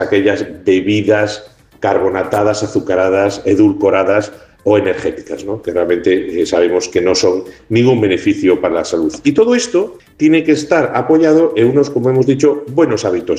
aquellas bebidas carbonatadas, azucaradas, edulcoradas o energéticas, ¿no? Que realmente sabemos que no son ningún beneficio para la salud. Y todo esto tiene que estar apoyado en unos, como hemos dicho, buenos hábitos